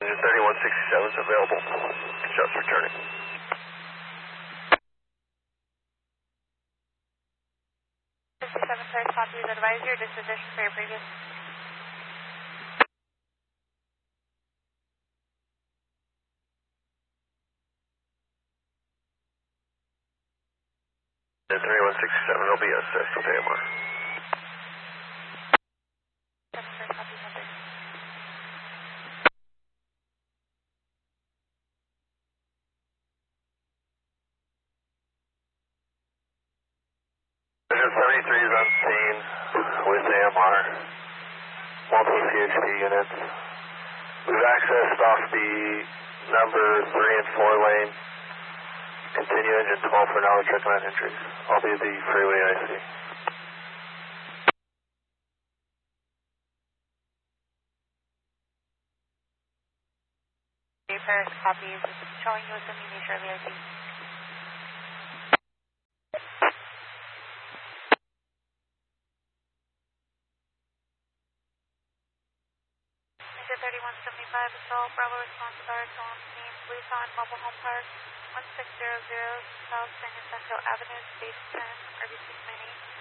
3167 is available. Just returning. 67 first copy is advised your disposition for your previous. The 3167 will be assessed with AMR. 7 first copy, 100. Vision 73 is on scene with AMR, multi-CHP units. We've accessed off the number 3 and 4 lane. Continue engine 12 for now, we're checking on entries. I'll be the freeway IC. Paris copies, showing you with the Mini Shirley IC. Ninja 3175, Assault, Bravo response to Barracks on scene, police on Mobile Home Park, 1600 South San Jacinto Avenue, Space 10, RBC Mini.